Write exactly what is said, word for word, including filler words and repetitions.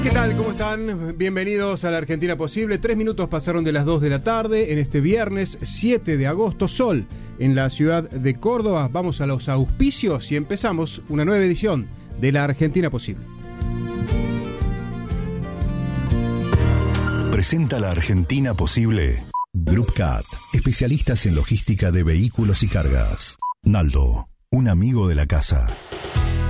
¿Qué tal? ¿Cómo están? Bienvenidos a la Argentina Posible. Tres minutos pasaron de las dos de la tarde en este viernes siete de agosto. Sol en la ciudad de Córdoba. Vamos a los auspicios y empezamos una nueva edición de la Argentina Posible. Presenta la Argentina Posible Group Cat, especialistas en logística de vehículos y cargas. Naldo, un amigo de la casa.